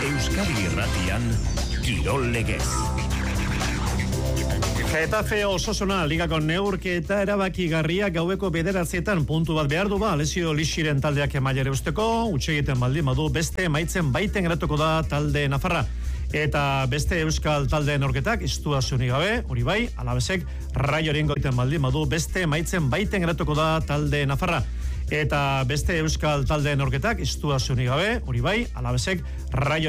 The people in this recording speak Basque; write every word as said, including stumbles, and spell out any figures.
Euskadi Irratian Kirol Legez. Getafe Osasuna ligako neurketa erabakigarria gaueko bederatzietan puntu bat behar du ba, Lesio Lixiren taldeak emailera usteko, utxe egiten baldin badu beste maitzen baiten geratuko da talde Nafarra. Eta beste euskal talde neurketak iztua zunik gabe, hori bai, Alabesek Raioren goiten baldin badu beste maitzen baiten geratuko da talde Nafarra. Eta beste euskal talde neurketak iztua zunik gabe, hori bai, Alabesek Raioren